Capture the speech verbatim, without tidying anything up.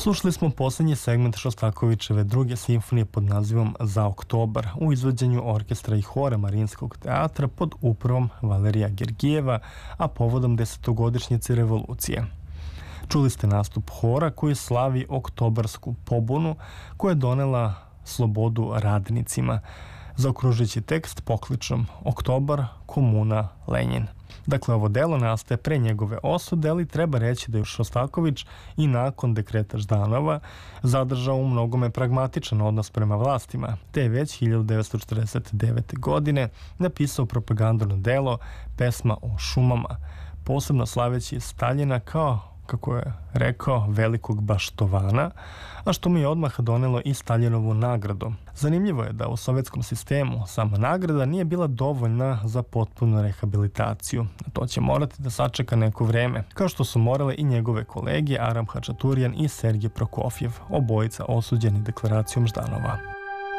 Slušali smo posljednji segment Šostakovićeve druge simfonije pod nazivom Za oktobar u izvođenju orkestra i hora Marinskog teatra pod upravom Valerija Gergijeva, a povodom desetogodišnjice revolucije. Čuli ste nastup hora koji slavi oktobarsku pobunu koja je donela slobodu radnicima. Zaokružujući tekst pokličnom Oktobar, komuna, Lenjin. Dakle, ovo delo nastaje pre njegove osude, ali treba reći da je Šostaković i nakon dekreta Ždanova zadržao u mnogome pragmatičan odnos prema vlastima, te je već hiljadu devetsto četrdeset devete. godine napisao propagandno delo Pesma o šumama, posebno slaveći Staljina kao, kako je rekao, velikog baštovana, a što mu je odmah donelo i Staljinovu nagradu. Zanimljivo je da u sovjetskom sistemu sama nagrada nije bila dovoljna za potpunu rehabilitaciju. To će morati da sačeka neko vreme, kao što su morale i njegove kolege Aram Hačaturian i Sergej Prokofjev, obojica osuđeni deklaracijom Ždanova.